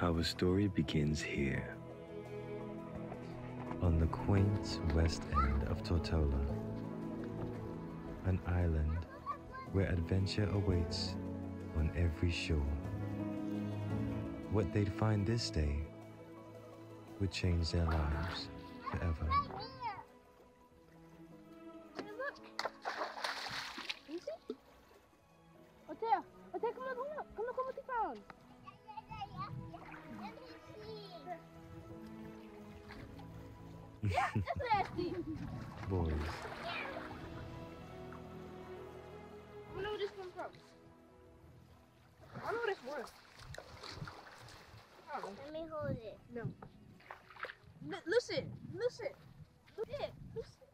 Our story begins here, on the quaint west end of Tortola, an island where adventure awaits on every shore. What they'd find this day would change their lives forever. Hey, look! You see? Hotel, come look, come look what we found. Yeah, that's nasty. Boys. I don't know where this comes from. I don't know what it's worth. Let me hold it. No. Listen. Look it. Listen.